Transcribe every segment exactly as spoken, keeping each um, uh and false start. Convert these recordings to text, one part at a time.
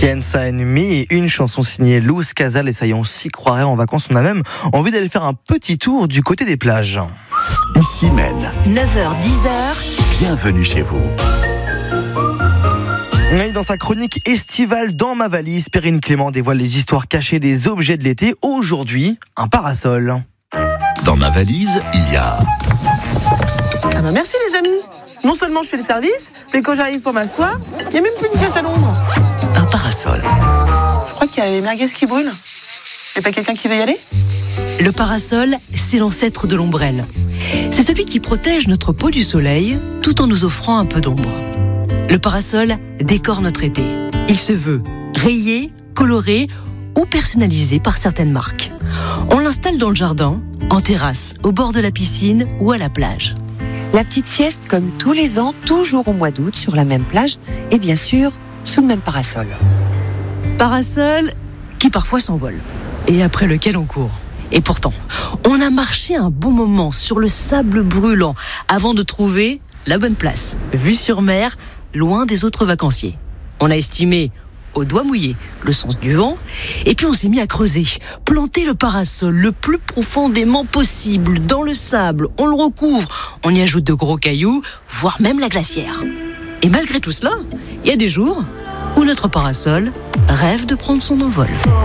Fianza Enemy, une chanson signée Luz Casal, et ça y est, on s'y croirait en vacances. On a même envie d'aller faire un petit tour du côté des plages. Ici Maine. neuf heures dix heures. Bienvenue chez vous. Et dans sa chronique estivale dans ma valise, Perrine Clément dévoile les histoires cachées des objets de l'été. Aujourd'hui, un parasol. Dans ma valise, il y a... Ah bah merci les amis. Non seulement je fais le service, mais quand j'arrive pour m'asseoir, il n'y a même plus une place à l'ombre. un parasol. Je crois qu'il y a les merguez qui brûlent. Il n'y a pas quelqu'un qui veut y aller ? Le parasol, c'est l'ancêtre de l'ombrelle. C'est celui qui protège notre peau du soleil tout en nous offrant un peu d'ombre. Le parasol décore notre été. Il se veut rayé, coloré ou personnalisé par certaines marques. On l'installe dans le jardin, en terrasse, au bord de la piscine ou à la plage. La petite sieste, comme tous les ans, toujours au mois d'août, sur la même plage, et bien sûr, sous le même parasol. Parasol qui parfois s'envole, et après lequel on court. Et pourtant, on a marché un bon moment sur le sable brûlant avant de trouver la bonne place, vue sur mer, loin des autres vacanciers. On a estimé, au doigt mouillé, le sens du vent, et puis on s'est mis à creuser, planter le parasol le plus profondément possible dans le sable. On le recouvre, on y ajoute de gros cailloux, voire même la glacière. Et malgré tout cela, il y a des jours où notre parasol rêve de prendre son envol.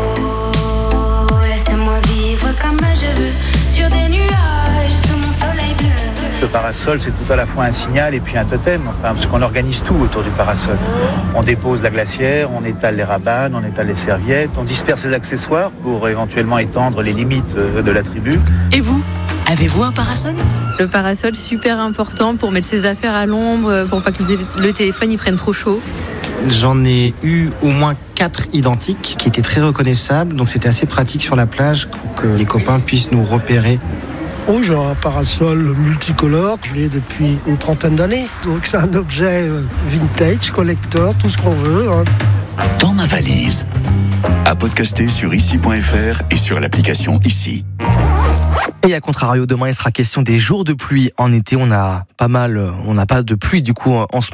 Oh, laisse-moi vivre comme je veux, sur des nuages, sous mon soleil bleu. Le parasol, c'est tout à la fois un signal et puis un totem, enfin, parce qu'on organise tout autour du parasol. On dépose la glacière, on étale les rabanes, on étale les serviettes, on disperse les accessoires pour éventuellement étendre les limites de la tribu. Et vous, avez-vous un parasol ? Le parasol, super important pour mettre ses affaires à l'ombre, pour pas que le téléphone y prenne trop chaud. J'en ai eu au moins quatre identiques qui étaient très reconnaissables, donc c'était assez pratique sur la plage pour que les copains puissent nous repérer. Oh, j'ai un parasol multicolore, je l'ai depuis une trentaine d'années. Donc c'est un objet vintage, collector, tout ce qu'on veut. Hein. Dans ma valise. À podcaster sur ici point f r et sur l'application Ici. Et à contrario, demain il sera question des jours de pluie en été. On a pas mal, on n'a pas de pluie du coup en ce moment.